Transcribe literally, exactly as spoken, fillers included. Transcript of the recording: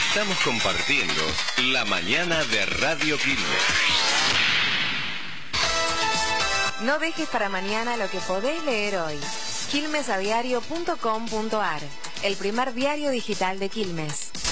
Estamos compartiendo la mañana de Radio Quilmes. No dejes para mañana lo que podés leer hoy. quilmes a diario punto com punto ar, el primer diario digital de Quilmes.